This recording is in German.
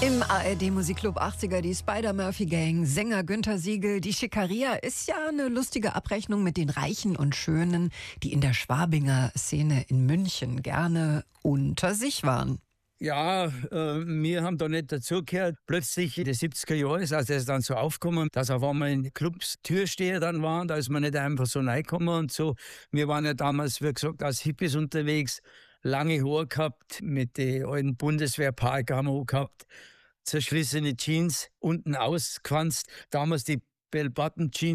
Im ARD Musikclub 80er die Spider-Murphy-Gang, Sänger Günther Siegel. Die Schickeria ist ja eine lustige Abrechnung mit den Reichen und Schönen, die in der Schwabinger Szene in München gerne unter sich waren. Ja, wir haben da nicht dazugehört. Plötzlich in den 70er Jahren ist es dann so aufgekommen, dass auf einmal in Clubs Türsteher dann waren, da ist man nicht einfach so reingekommen und so. Wir waren ja damals, wie gesagt, als Hippies unterwegs, lange Haare gehabt, mit den alten Bundeswehrpark haben wir gehabt, zerschlissene Jeans, unten ausgequanzt, damals die Bell-Bottom-Jeans.